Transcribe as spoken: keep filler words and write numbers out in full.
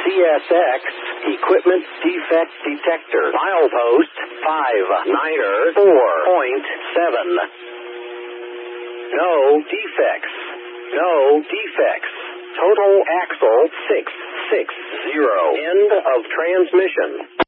S X Equipment Defect Detector. Milepost five niner four point seven. No defects. No defects. Total axle six six zero. End of transmission.